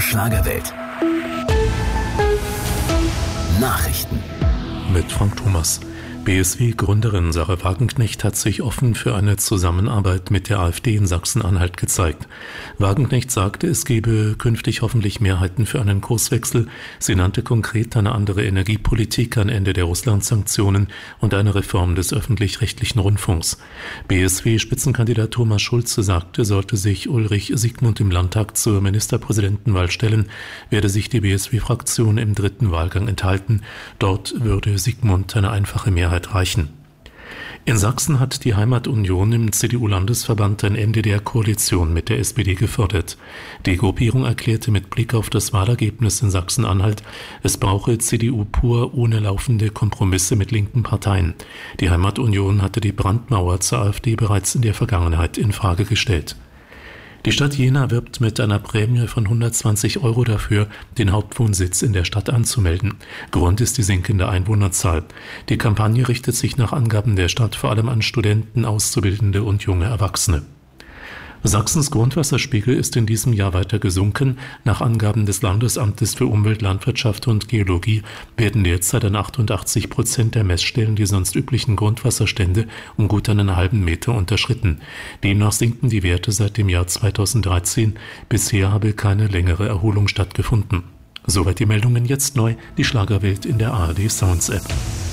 Schlagerwelt. Nachrichten. Mit Frank Thomas. BSW-Gründerin Sarah Wagenknecht hat sich offen für eine Zusammenarbeit mit der AfD in Sachsen-Anhalt gezeigt. Wagenknecht sagte, es gebe künftig hoffentlich Mehrheiten für einen Kurswechsel. Sie nannte konkret eine andere Energiepolitik, ein Ende der Russland-Sanktionen und eine Reform des öffentlich-rechtlichen Rundfunks. BSW-Spitzenkandidat Thomas Schulze sagte, sollte sich Ulrich Siegmund im Landtag zur Ministerpräsidentenwahl stellen, werde sich die BSW-Fraktion im dritten Wahlgang enthalten. Dort würde Siegmund eine einfache Mehrheit reichen. In Sachsen hat die Heimatunion im CDU-Landesverband ein Ende der Koalition mit der SPD gefordert. Die Gruppierung erklärte mit Blick auf das Wahlergebnis in Sachsen-Anhalt, es brauche CDU pur ohne laufende Kompromisse mit linken Parteien. Die Heimatunion hatte die Brandmauer zur AfD bereits in der Vergangenheit in Frage gestellt. Die Stadt Jena wirbt mit einer Prämie von 120 € dafür, den Hauptwohnsitz in der Stadt anzumelden. Grund ist die sinkende Einwohnerzahl. Die Kampagne richtet sich nach Angaben der Stadt vor allem an Studenten, Auszubildende und junge Erwachsene. Sachsens Grundwasserspiegel ist in diesem Jahr weiter gesunken. Nach Angaben des Landesamtes für Umwelt, Landwirtschaft und Geologie werden derzeit an 88% der Messstellen die sonst üblichen Grundwasserstände um gut einen halben Meter unterschritten. Demnach sinken die Werte seit dem Jahr 2013. Bisher habe keine längere Erholung stattgefunden. Soweit die Meldungen, jetzt neu, die Schlagerwelt in der ARD Sounds App.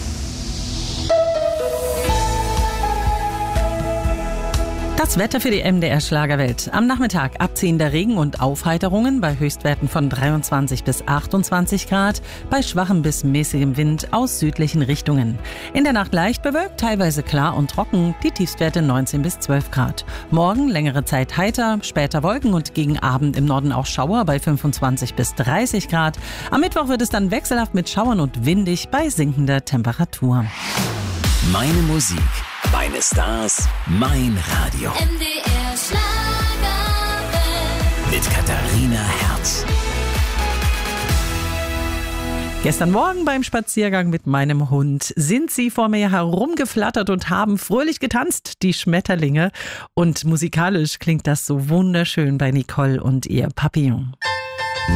Das Wetter für die MDR Schlagerwelt. Am Nachmittag abziehender Regen und Aufheiterungen bei Höchstwerten von 23 bis 28 Grad, bei schwachem bis mäßigem Wind aus südlichen Richtungen. In der Nacht leicht bewölkt, teilweise klar und trocken, die Tiefstwerte 19 bis 12 Grad. Morgen längere Zeit heiter, später Wolken und gegen Abend im Norden auch Schauer bei 25 bis 30 Grad. Am Mittwoch wird es dann wechselhaft mit Schauern und windig bei sinkender Temperatur. Meine Musik, meine Stars, mein Radio. MDR Schlagerwelt. Mit Katharina Herz. Gestern Morgen beim Spaziergang mit meinem Hund sind sie vor mir herumgeflattert und haben fröhlich getanzt, die Schmetterlinge. Und musikalisch klingt das so wunderschön bei Nicole und ihr Papillon.